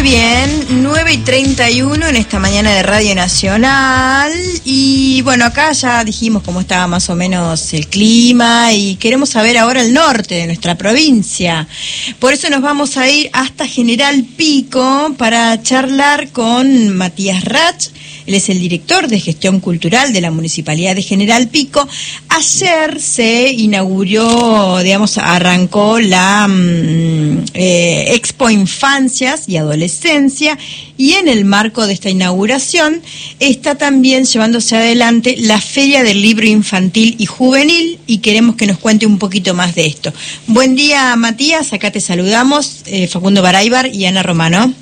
bien, 9:31 en esta mañana de Radio Nacional. Y bueno, acá ya dijimos cómo estaba más o menos el clima y queremos saber ahora el norte de nuestra provincia. Por eso nos vamos a ir hasta General Pico para charlar con Matías Rach. Él es el director de Gestión Cultural de la Municipalidad de General Pico. Ayer se inauguró, arrancó la Expo Infancias y Adolescencia, y en el marco de esta inauguración está también llevándose adelante la Feria del Libro Infantil y Juvenil, y queremos que nos cuente un poquito más de esto. Buen día, Matías, acá te saludamos, Facundo Baraybar y Ana Romano.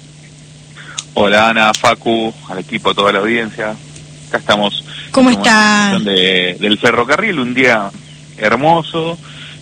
Hola Ana, Facu, al equipo, a toda la audiencia. Acá estamos. ¿Cómo está? Del ferrocarril, un día hermoso.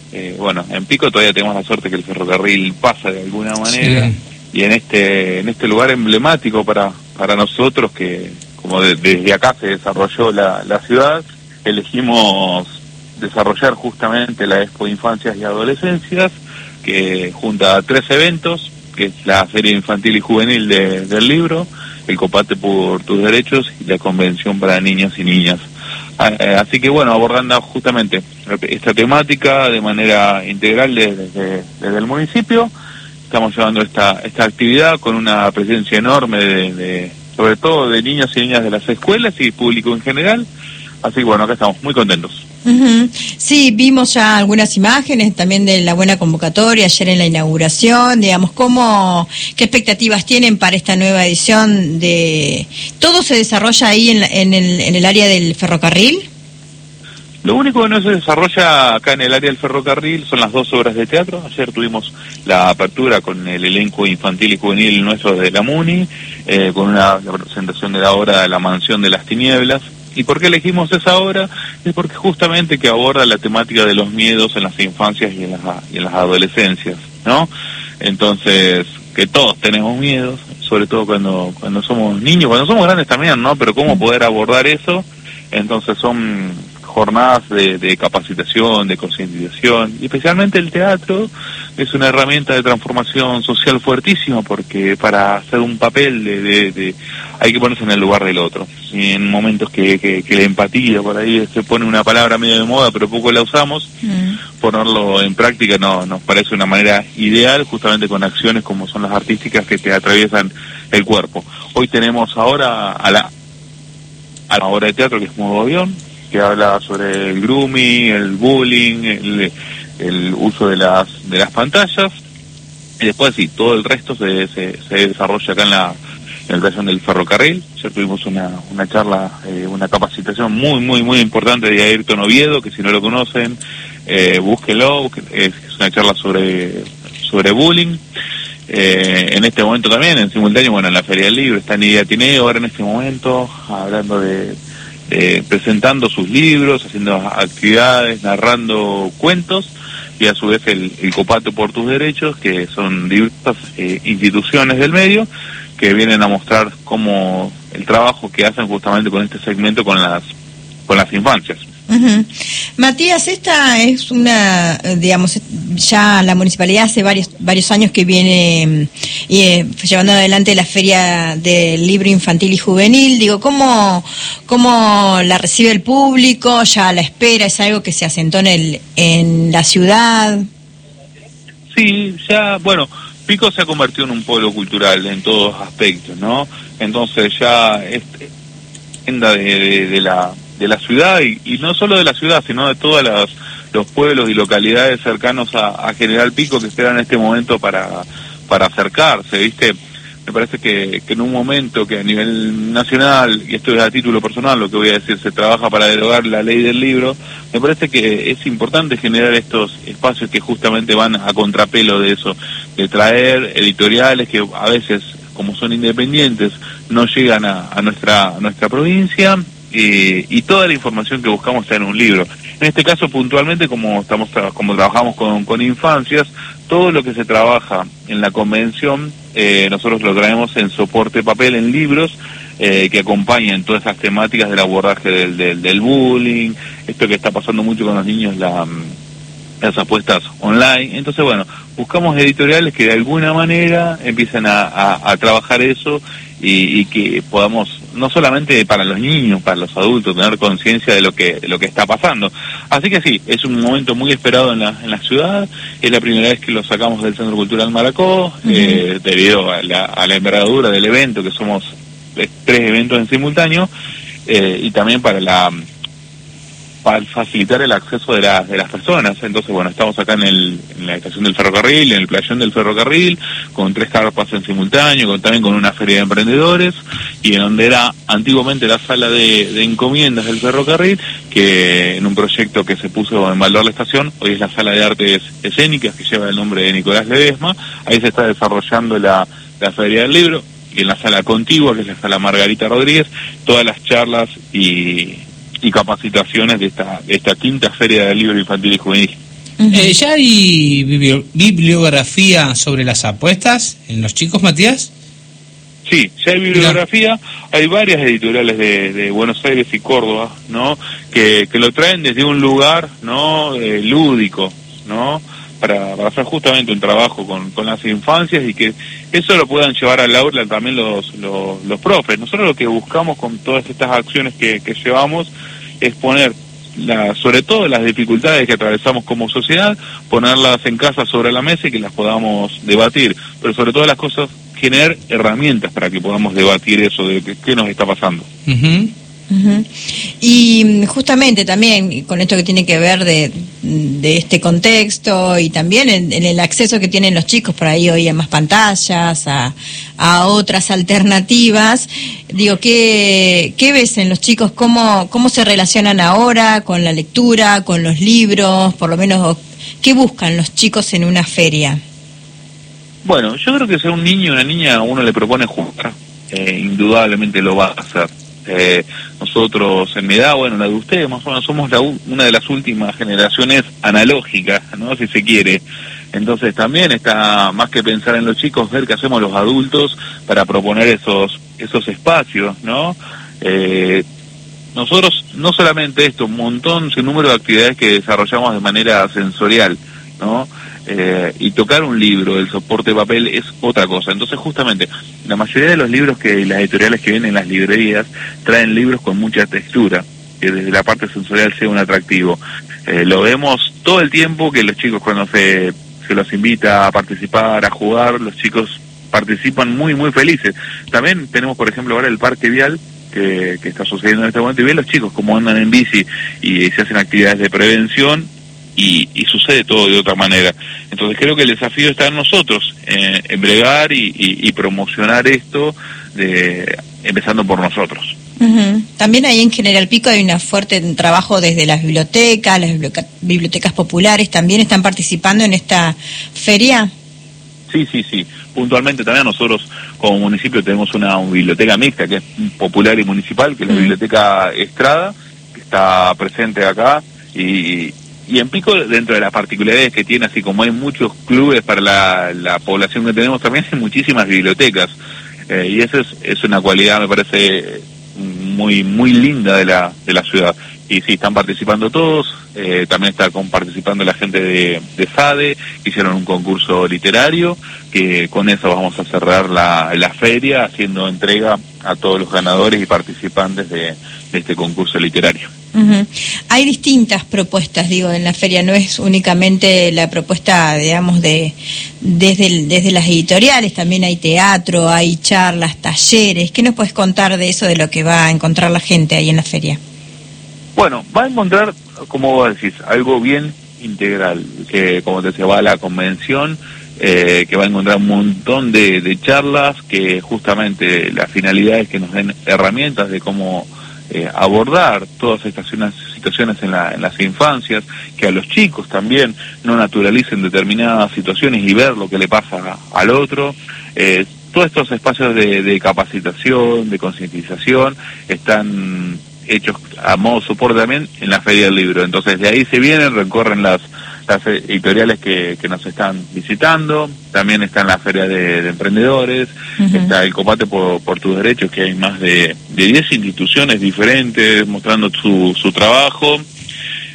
En Pico todavía tenemos la suerte que el ferrocarril pasa de alguna manera. Sí. Y en este lugar emblemático para nosotros, que como desde acá se desarrolló la ciudad, elegimos desarrollar justamente la Expo Infancias y Adolescencias, que junta 3 eventos, que es la Feria Infantil y Juvenil del Libro, el Combate por tus Derechos y la Convención para Niños y Niñas. Así que abordando justamente esta temática de manera integral desde el municipio, estamos llevando esta actividad con una presencia enorme sobre todo de niños y niñas de las escuelas y público en general. Así que acá estamos muy contentos. Uh-huh. Sí, vimos ya algunas imágenes también de la buena convocatoria ayer en la inauguración. ¿Qué expectativas tienen para esta nueva edición? ¿Todo se desarrolla ahí en el área del ferrocarril? Lo único que no se desarrolla acá en el área del ferrocarril son las 2 obras de teatro. Ayer tuvimos la apertura con el elenco infantil y juvenil nuestro de la MUNI, con la presentación de la obra La Mansión de las Tinieblas. ¿Y por qué elegimos esa obra? Es porque justamente que aborda la temática de los miedos en las infancias y en las adolescencias, ¿no? Entonces, que todos tenemos miedos, sobre todo cuando somos niños, cuando somos grandes también, ¿no? Pero cómo poder abordar eso. Entonces son jornadas de capacitación, de concientización, y especialmente el teatro es una herramienta de transformación social fuertísima, porque para hacer un papel hay que ponerse en el lugar del otro, y en momentos que la empatía, por ahí se pone una palabra medio de moda pero poco la usamos, ponerlo en práctica nos parece una manera ideal, justamente con acciones como son las artísticas que te atraviesan el cuerpo. Hoy tenemos ahora a la obra de teatro que es Modo Avión, que habla sobre el grooming, el bullying, el uso de las pantallas, y después sí, todo el resto se desarrolla acá en el taller del ferrocarril. Ya tuvimos una charla, una capacitación muy importante de Ayrton Oviedo, que si no lo conocen, búsquelo, es una charla sobre bullying. En este momento también, en simultáneo, en la Feria del Libro, está Nidia Tineo ahora en este momento, hablando presentando sus libros, haciendo actividades, narrando cuentos, y a su vez el Combate por tus Derechos, que son diversas instituciones del medio que vienen a mostrar cómo el trabajo que hacen justamente con este segmento con las infancias. Uh-huh. Matías, esta es ya la municipalidad hace varios años que viene llevando adelante la Feria del Libro Infantil y Juvenil. ¿Cómo la recibe el público? ¿Ya la espera? ¿Es algo que se asentó en la ciudad? Sí, Pico se ha convertido en un pueblo cultural en todos aspectos, ¿no? Entonces ya es agenda de la ciudad, y no solo de la ciudad, sino de todos los pueblos y localidades cercanos a General Pico, que esperan en este momento para acercarse, ¿viste? Me parece que en un momento que a nivel nacional, y esto es a título personal lo que voy a decir, se trabaja para derogar la ley del libro, me parece que es importante generar estos espacios que justamente van a contrapelo de eso, de traer editoriales que a veces, como son independientes, no llegan a nuestra provincia, y toda la información que buscamos está en un libro. En este caso puntualmente, como trabajamos con infancias, todo lo que se trabaja en la convención, nosotros lo traemos en soporte papel, en libros, que acompañan todas esas temáticas del abordaje del bullying, esto que está pasando mucho con los niños, las apuestas online. Entonces, bueno, buscamos editoriales que de alguna manera empiecen a trabajar eso y que podamos, no solamente para los niños, para los adultos, tener conciencia de lo que está pasando. Así que sí, es un momento muy esperado en la ciudad. Es la primera vez que lo sacamos del Centro Cultural Maracó, debido a la envergadura del evento, que somos 3 eventos en simultáneo, y también para facilitar el acceso de las personas. Entonces, bueno, estamos acá en la estación del ferrocarril, en el playón del ferrocarril, con 3 carpas en simultáneo, también con una feria de emprendedores, y en donde era antiguamente la sala de encomiendas del ferrocarril, que en un proyecto que se puso en valor la estación, hoy es la sala de artes escénicas, que lleva el nombre de Nicolás Ledesma. Ahí se está desarrollando la feria del libro, y en la sala contigua, que es la sala Margarita Rodríguez, todas las charlas y capacitaciones de esta quinta feria del libro infantil y juvenil. ¿Ya hay bibliografía sobre las apuestas en los chicos, Matías? Sí, ya hay bibliografía. Hay varias editoriales de Buenos Aires y Córdoba, ¿no? Que lo traen desde un lugar, ¿no? Lúdico, ¿no? Para hacer justamente un trabajo con las infancias, y que eso lo puedan llevar al aula también los profes. Nosotros lo que buscamos con todas estas acciones que llevamos es poner sobre todo las dificultades que atravesamos como sociedad, ponerlas en casa sobre la mesa y que las podamos debatir, pero sobre todas las cosas generar herramientas para que podamos debatir eso de qué nos está pasando. Y justamente también con esto que tiene que ver de este contexto, y también en el acceso que tienen los chicos por ahí hoy a más pantallas, a otras alternativas, digo, ¿qué ves en los chicos? ¿Cómo se relacionan ahora con la lectura, con los libros? Por lo menos, ¿qué buscan los chicos en una feria? Bueno, yo creo que si a un niño o una niña uno le propone jugar, indudablemente lo va a hacer. Nosotros en mi edad, bueno, la de ustedes, más o menos somos una de las últimas generaciones analógicas, ¿no? Si se quiere. Entonces también está más que pensar en los chicos, ver qué hacemos los adultos para proponer esos espacios, ¿no? Nosotros, no solamente esto, sin número de actividades que desarrollamos de manera sensorial, ¿no? Y tocar un libro, el soporte de papel, es otra cosa. Entonces, justamente, la mayoría de los libros las editoriales que vienen en las librerías traen libros con mucha textura, que desde la parte sensorial sea un atractivo. Lo vemos todo el tiempo, que los chicos, cuando se los invita a participar, a jugar, los chicos participan muy, muy felices. También tenemos, por ejemplo, ahora el Parque Vial, que está sucediendo en este momento, y ven los chicos cómo andan en bici y se hacen actividades de prevención, y sucede todo de otra manera. Entonces creo que el desafío está en nosotros, en bregar y promocionar esto, empezando por nosotros. También ahí en General Pico hay un fuerte trabajo desde las bibliotecas populares, ¿también están participando en esta feria? Sí. Puntualmente también nosotros como municipio tenemos una biblioteca mixta, que es popular y municipal, que es la Biblioteca Estrada, que está presente acá, y en Pico, dentro de las particularidades que tiene, así como hay muchos clubes para la población que tenemos, también hay muchísimas bibliotecas, y esa es una cualidad, me parece, muy muy linda de la ciudad. Y sí, están participando todos, también está participando la gente de SADE, que hicieron un concurso literario, que con eso vamos a cerrar la feria, haciendo entrega a todos los ganadores y participantes de este concurso literario. Hay distintas propuestas, digo, en la feria, no es únicamente la propuesta, digamos, desde las editoriales, también hay teatro, hay charlas, talleres. ¿Qué nos puedes contar de eso, de lo que va a encontrar la gente ahí en la feria? Bueno, va a encontrar, como vos decís, algo bien integral, que como te decía, va a la convención, que va a encontrar un montón de charlas, que justamente la finalidad es que nos den herramientas de cómo abordar todas estas situaciones en las infancias, que a los chicos también no naturalicen determinadas situaciones y ver lo que le pasa al otro. Todos estos espacios de capacitación, de concientización, están hechos a modo soporte también en la Feria del Libro. Entonces de ahí se vienen, recorren las editoriales que nos están visitando, también está en la Feria de Emprendedores, está el Combate por tus Derechos, que hay más de 10 instituciones diferentes mostrando su trabajo,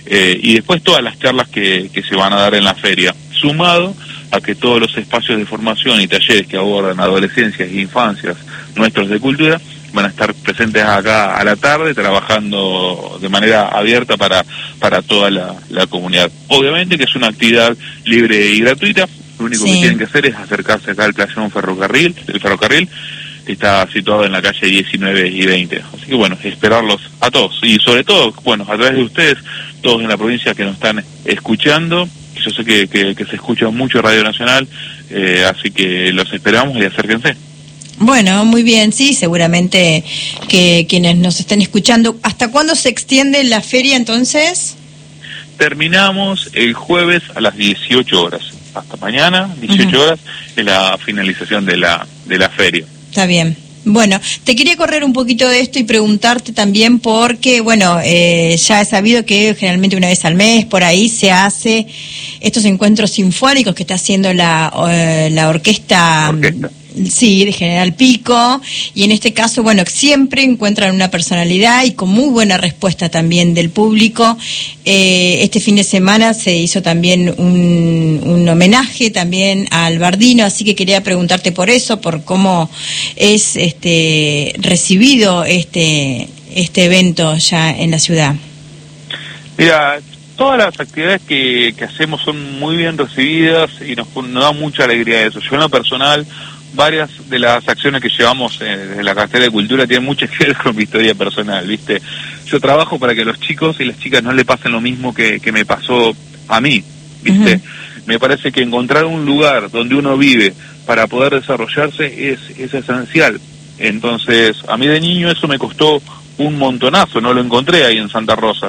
y después todas las charlas que se van a dar en la feria, sumado a que todos los espacios de formación y talleres que abordan adolescencias e infancias nuestros de cultura van a estar presentes acá a la tarde, trabajando de manera abierta para toda la comunidad. Obviamente que es una actividad libre y gratuita, lo único que tienen que hacer es acercarse acá al playón ferrocarril, que está situado en la calle 19 y 20. Así que bueno, esperarlos a todos, y sobre todo, bueno, a través de ustedes, todos en la provincia que nos están escuchando. Yo sé que se escucha mucho Radio Nacional, así que los esperamos y acérquense. Bueno, muy bien, sí, seguramente que quienes nos estén escuchando. ¿Hasta cuándo se extiende la feria entonces? Terminamos el jueves a las 18 horas. Hasta mañana, 18 horas, es la finalización de la feria. Está bien. Bueno, te quería correr un poquito de esto y preguntarte también porque, bueno, ya he sabido que generalmente una vez al mes por ahí se hace estos encuentros sinfónicos que está haciendo la orquesta. Sí, de General Pico, y en este caso, bueno, siempre encuentran una personalidad y con muy buena respuesta también del público. Este fin de semana se hizo también un homenaje también al Bardino, así que quería preguntarte por eso, por cómo es recibido este evento ya en la ciudad. Mira, todas las actividades que hacemos son muy bien recibidas y nos da mucha alegría eso. Yo en lo personal, varias de las acciones que llevamos desde la cartera de cultura tienen mucho que ver con mi historia personal, ¿viste? Yo trabajo para que los chicos y las chicas no le pasen lo mismo que me pasó a mí, ¿viste? Me parece que encontrar un lugar donde uno vive para poder desarrollarse es esencial. Entonces, a mí de niño eso me costó un montonazo, no lo encontré ahí en Santa Rosa.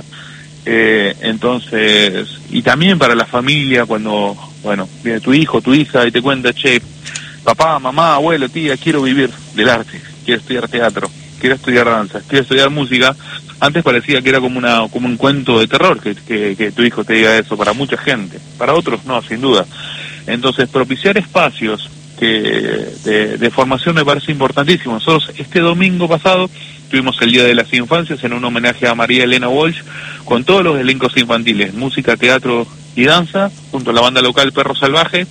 Entonces, y también para la familia, cuando, bueno, viene tu hijo, tu hija y te cuenta, che, papá, mamá, abuelo, tía, quiero vivir del arte, quiero estudiar teatro, quiero estudiar danza, quiero estudiar música. Antes parecía que era como un cuento de terror que tu hijo te diga eso, para mucha gente, para otros no, sin duda. Entonces, propiciar espacios de formación me parece importantísimo. Nosotros este domingo pasado tuvimos el Día de las Infancias en un homenaje a María Elena Walsh, con todos los elencos infantiles, música, teatro y danza, junto a la banda local Perro Salvaje.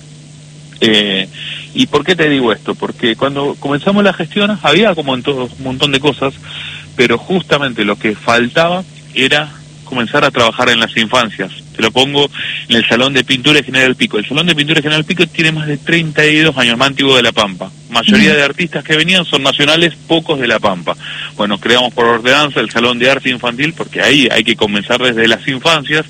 ¿Y por qué te digo esto? Porque cuando comenzamos la gestión había como en todo un montón de cosas, pero justamente lo que faltaba era comenzar a trabajar en las infancias. Te lo pongo en el Salón de Pintura de General Pico. El Salón de Pintura de General Pico tiene más de 32 años, más antiguo de La Pampa. Mayoría de artistas que venían son nacionales, pocos de La Pampa. Bueno, creamos por ordenanza el Salón de Arte Infantil, porque ahí hay que comenzar desde las infancias,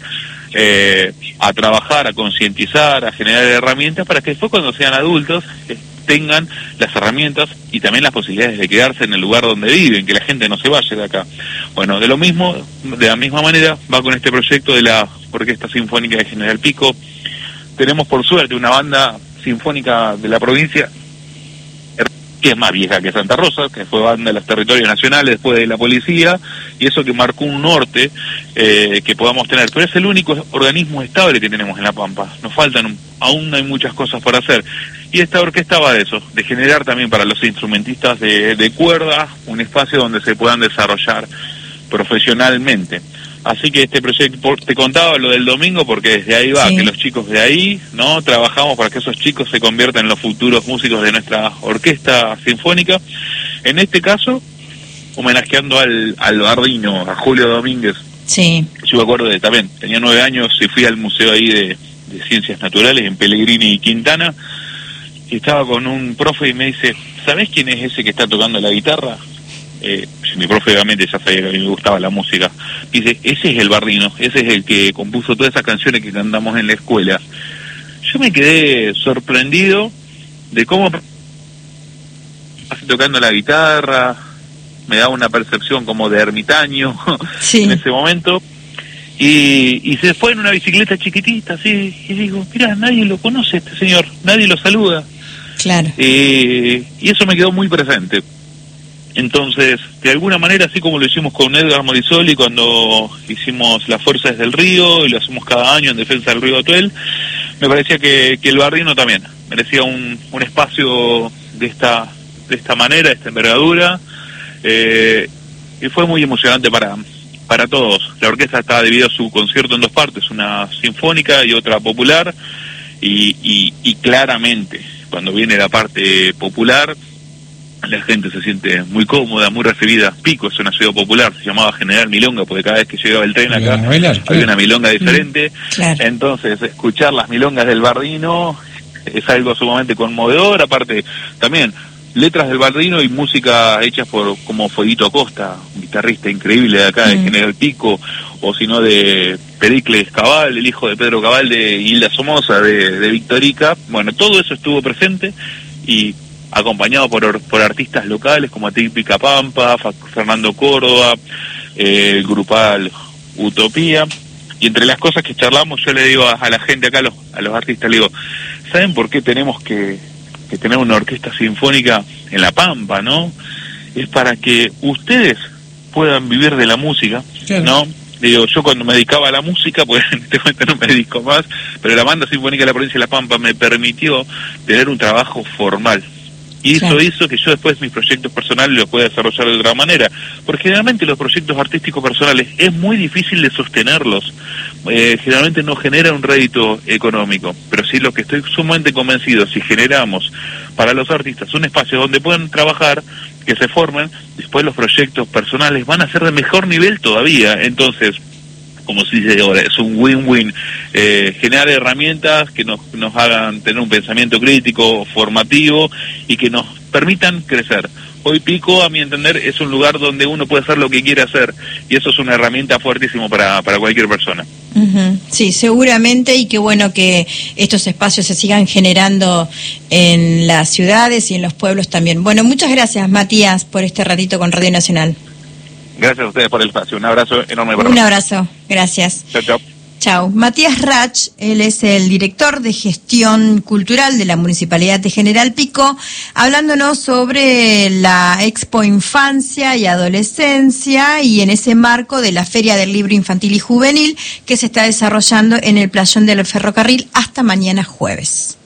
a trabajar, a concientizar, a generar herramientas para que después cuando sean adultos tengan las herramientas y también las posibilidades de quedarse en el lugar donde viven, que la gente no se vaya de acá. Bueno, de la misma manera va con este proyecto de la Orquesta Sinfónica de General Pico. Tenemos por suerte una banda sinfónica de la provincia que es más vieja que Santa Rosa, que fue banda de los territorios nacionales después de la policía, y eso que marcó un norte que podamos tener. Pero es el único organismo estable que tenemos en La Pampa. Nos faltan, aún hay muchas cosas por hacer. Y esta orquesta va de eso, de generar también para los instrumentistas de cuerda un espacio donde se puedan desarrollar profesionalmente. Así que este proyecto, te contaba lo del domingo porque desde ahí va, que los chicos de ahí, ¿no? Trabajamos para que esos chicos se conviertan en los futuros músicos de nuestra orquesta sinfónica. En este caso, homenajeando al Bardino, a Julio Domínguez. Sí. Yo me acuerdo también, tenía 9 años y fui al museo ahí de Ciencias Naturales en Pellegrini y Quintana, y estaba con un profe y me dice, ¿sabés quién es ese que está tocando la guitarra? Mi profe obviamente ya sabía que a mí me gustaba la música. Dice, ese es el Bardino, ese es el que compuso todas esas canciones que cantamos en la escuela. Yo me quedé sorprendido de cómo tocando la guitarra, me daba una percepción como de ermitaño en ese momento, y se fue en una bicicleta chiquitita así, y digo, mirá, nadie lo conoce este señor, nadie lo saluda. Claro. Y eso me quedó muy presente. Entonces, de alguna manera, así como lo hicimos con Edgar Morisoli cuando hicimos Las Fuerzas del Río, y lo hacemos cada año en defensa del Río Atuel, me parecía que el Bardino también merecía un espacio de esta manera, de esta envergadura, y fue muy emocionante para todos. La orquesta está dividida su concierto en dos partes, una sinfónica y otra popular, y claramente cuando viene la parte popular la gente se siente muy cómoda, muy recibida. Pico es una ciudad popular, se llamaba General Milonga, porque cada vez que llegaba el tren acá había una milonga diferente. Claro. Entonces, escuchar las milongas del Bardino es algo sumamente conmovedor. Aparte, también letras del Bardino y música hechas por como Fueguito Acosta, un guitarrista increíble de acá, de General Pico, o si no de Pericles Cabal, el hijo de Pedro Cabal, de Hilda Somoza, de Victorica. Bueno, todo eso estuvo presente, y acompañado por artistas locales como Típica Pampa, Fernando Córdoba, el grupal Utopía. Y entre las cosas que charlamos, yo le digo a la gente acá, a los artistas, le digo, ¿saben por qué tenemos que tener una orquesta sinfónica en La Pampa, no? Es para que ustedes puedan vivir de la música, claro, ¿no? Digo, yo cuando me dedicaba a la música, pues en este momento no me dedico más, pero la Banda Sinfónica de la Provincia de La Pampa me permitió tener un trabajo formal. Y eso hizo que yo después mis proyectos personales los pueda desarrollar de otra manera. Porque generalmente los proyectos artísticos personales es muy difícil de sostenerlos. Generalmente no genera un rédito económico. Pero sí, lo que estoy sumamente convencido, si generamos para los artistas un espacio donde puedan trabajar, que se formen, después los proyectos personales van a ser de mejor nivel todavía. Entonces, como se dice ahora, es un win-win. Generar herramientas que nos hagan tener un pensamiento crítico, formativo, y que nos permitan crecer. Hoy Pico, a mi entender, es un lugar donde uno puede hacer lo que quiere hacer, y eso es una herramienta fuertísima para cualquier persona. Sí, seguramente, y qué bueno que estos espacios se sigan generando en las ciudades y en los pueblos también. Bueno, muchas gracias, Matías, por este ratito con Radio Nacional. Gracias a ustedes por el espacio. Un abrazo enorme para Un abrazo. Gracias. Chao, chao. Chao. Matías Rach, él es el director de gestión cultural de la Municipalidad de General Pico, hablándonos sobre la Expo Infancia y Adolescencia, y en ese marco de la Feria del Libro Infantil y Juvenil que se está desarrollando en el Playón del Ferrocarril hasta mañana jueves.